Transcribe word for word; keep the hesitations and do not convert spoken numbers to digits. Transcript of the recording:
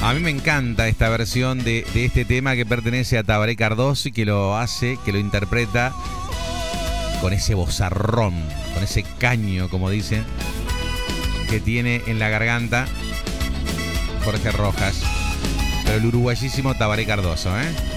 A mí me encanta esta versión de, de este tema que pertenece a Tabaré Cardoso y que lo hace, que lo interpreta con ese vozarrón, con ese caño, como dicen, que tiene en la garganta Jorge Rojas. Pero el uruguayísimo Tabaré Cardoso, ¿eh?